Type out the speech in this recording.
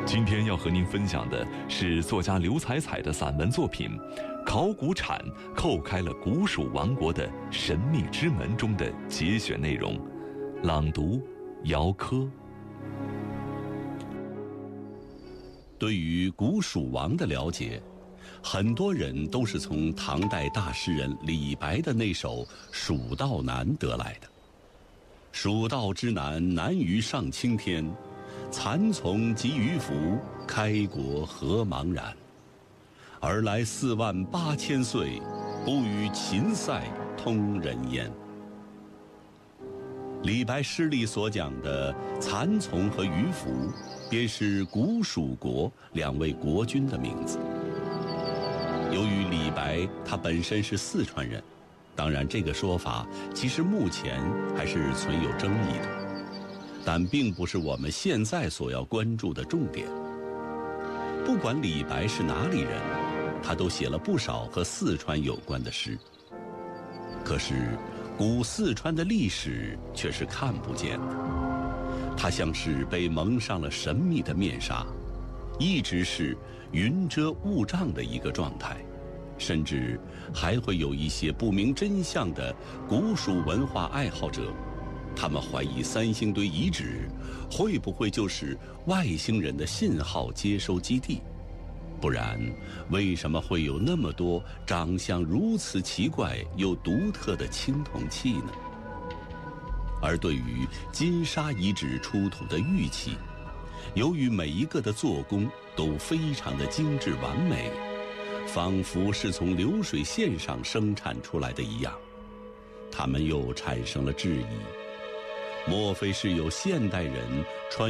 今天要和您分享的是作家刘彩彩的散文作品《考古铲叩开了古蜀王国的神秘之门》中的节选内容，朗读姚科。 对于古蜀王的了解，很多人都是从唐代大诗人李白的那首《蜀道难》得来的。蜀道之难，难于上青天，蚕丛及鱼凫，开国何茫然。而来48000岁，不与秦塞通人烟。李白诗里所讲的蚕丛和鱼凫，便是古蜀国2位国君的名字。由于李白他本身是四川人，当然这个说法其实目前还是存有争议的，但并不是我们现在所要关注的重点。不管李白是哪里人，他都写了不少和四川有关的诗。可是古四川的历史却是看不见的，它像是被蒙上了神秘的面纱，一直是云遮雾障的一个状态，甚至还会有一些不明真相的古蜀文化爱好者，他们怀疑三星堆遗址会不会就是外星人的信号接收基地，不然为什么会有那么多长相如此奇怪又独特的青铜器呢？而对于金沙遗址出土的玉器，由于每一个的做工都非常的精致完美，仿佛是从流水线上生产出来的一样，他们又产生了质疑：莫非是有现代人穿